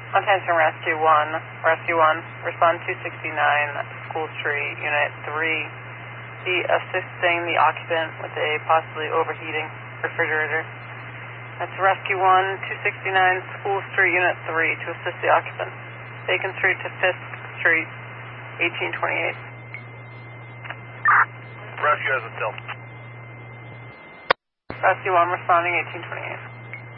Attention Rescue 1. Rescue 1, respond 269 School Street, Unit 3. Be assisting the occupant with a possibly overheating refrigerator. That's Rescue 1, 269 School Street, Unit 3, to assist the occupant. Bacon Street to Fisk Street, 1828. Rescue has a tilt. Rescue 1, responding 1828.